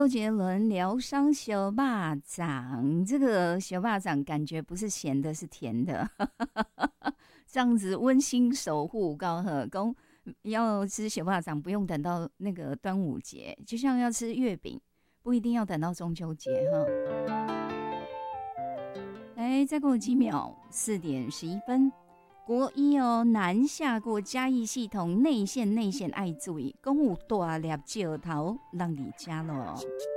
周杰伦疗伤小肉掌，这个小肉掌感觉不是咸的，是甜的，这样子温馨守护高和公。要吃小肉掌，不用等到那个端午节，就像要吃月饼，不一定要等到中秋节哈。来，再给我几秒，4:11。国一哦，南下过嘉义系统内线爱注意，公有大粒石头让你加咯。